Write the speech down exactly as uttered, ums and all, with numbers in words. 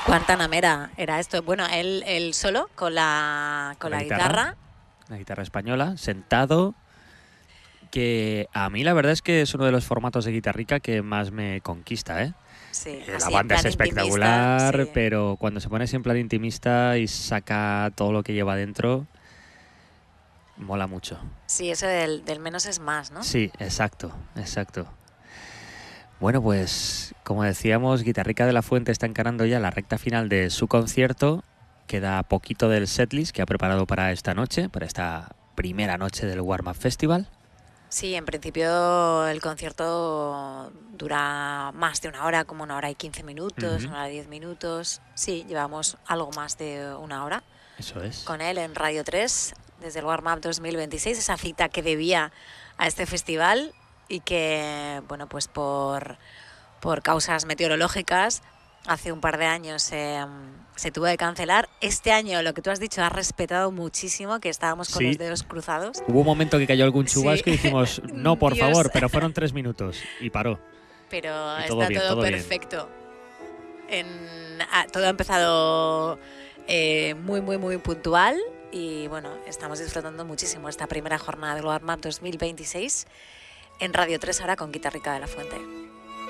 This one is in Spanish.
Guantanamera era esto. Bueno, él, él solo con la, con, con la, la guitarra, guitarra. La guitarra española, sentado. Que a mí la verdad es que es uno de los formatos de guitarrica que más me conquista, ¿eh? Sí, eh, así la banda es espectacular, sí. pero cuando se pone así en plan intimista y saca todo lo que lleva dentro, mola mucho. Sí, eso del, del menos es más, ¿no? Sí, exacto, exacto. Bueno, pues como decíamos, Guitarrica de la Fuente está encarando ya la recta final de su concierto. Queda poquito del setlist que ha preparado para esta noche, para esta primera noche del Warm Up Festival. Sí, en principio el concierto dura más de una hora, como una hora y quince minutos, uh-huh. una hora y diez minutos. Sí, llevamos algo más de una hora. Eso es. Con él en Radio tres, desde el Warm Up dos mil veintiséis, esa cita que debía a este festival y que, bueno, pues por, por causas meteorológicas, hace un par de años eh, se tuvo que cancelar. Este año, lo que tú has dicho, has respetado muchísimo, que estábamos con sí. los dedos cruzados. Hubo un momento que cayó algún chubasco sí. y dijimos, no, por Dios. favor, pero fueron tres minutos y paró. Pero y todo está bien, todo, todo perfecto. En, ah, todo ha empezado eh, muy, muy, muy puntual y bueno, estamos disfrutando muchísimo esta primera jornada del Warm Up dos mil veintiséis en Radio tres ahora con Guitarrica de la Fuente.